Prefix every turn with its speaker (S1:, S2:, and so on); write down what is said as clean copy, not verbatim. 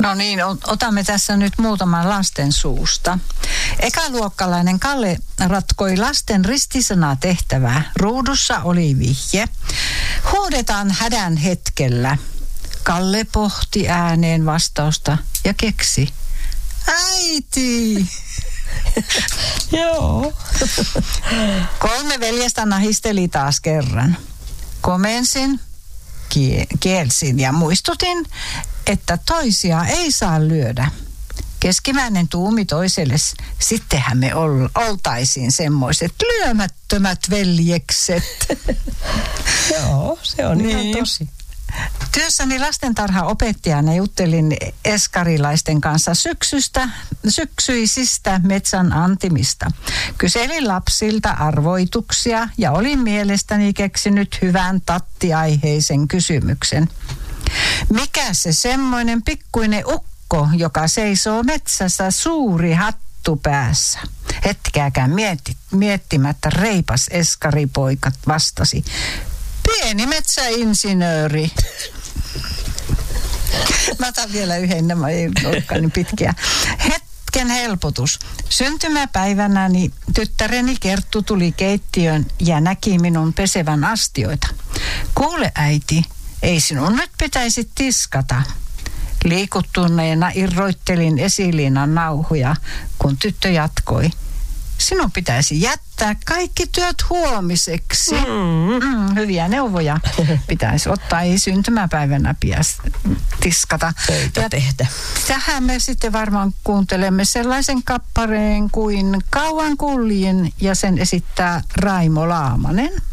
S1: No niin, otamme tässä nyt muutaman lasten suusta. Ekaluokkalainen Kalle ratkoi lasten ristisanaa tehtävää. Ruudussa oli vihje. Huudetaan hädän hetkellä. Kalle pohti ääneen vastausta ja keksi. Äiti!
S2: Joo.
S1: 3 veljestä nahisteli taas kerran. Komensin, kielsin ja muistutin, että toisia ei saa lyödä. Keskimmäinen tuumi toiselle, sittenhän me oltaisiin semmoiset lyömättömät veljekset.
S2: Joo, se on
S1: niin.
S2: Ihan tosi.
S1: Työssäni lastentarhaopettajana juttelin eskarilaisten kanssa syksyisistä metsän antimista. Kyselin lapsilta arvoituksia ja olin mielestäni keksinyt hyvän tattiaiheisen kysymyksen. Mikä se semmoinen pikkuinen ukko, joka seisoo metsässä suuri hattu päässä? Hetkeäkään miettimättä reipas eskaripoika vastasi. Pieni metsäinsinööri. Mä otan vielä yhden, nämä ei olekaan niin pitkiä. Hetken helpotus. Syntymäpäivänäni tyttäreni Kerttu tuli keittiöön ja näki minun pesevän astioita. Kuule äiti, ei sinun nyt pitäisi tiskata. Liikuttuneena irroittelin esiliinan nauhuja, kun tyttö jatkoi. Sinun pitäisi jättää kaikki työt huomiseksi. Hyviä neuvoja pitäisi ottaa, ei syntymäpäivänä tiskata.
S2: Töitä tehdä.
S1: Tähän me sitten varmaan kuuntelemme sellaisen kappaleen kuin Kauan kuljin ja sen esittää Raimo Laamanen.